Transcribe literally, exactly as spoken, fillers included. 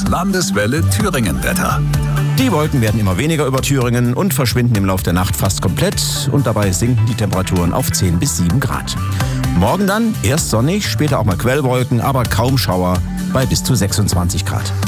Landeswelle Thüringen-Wetter. Die Wolken werden immer weniger über Thüringen und verschwinden im Laufe der Nacht fast komplett. Und dabei sinken die Temperaturen auf zehn bis sieben Grad. Morgen dann erst sonnig, später auch mal Quellwolken, aber kaum Schauer bei bis zu sechsundzwanzig Grad.